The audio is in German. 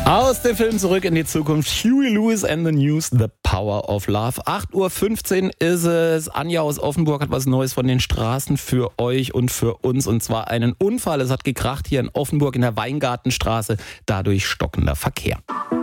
Aus dem Film Zurück in die Zukunft, Huey Lewis and the News, The Power of Love. 8.15 Uhr ist es. Anja aus Offenburg hat was Neues von den Straßen für euch und für uns. Und zwar einen Unfall. Es hat gekracht hier in Offenburg in der Weingartenstraße. Dadurch stockender Verkehr.